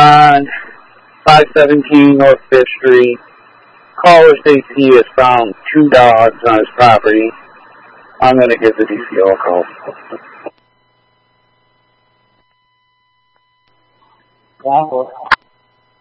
on 517 North 5th Street. Caller states he has found 2 dogs on his property. I'm going to give the DCO a call. Wow.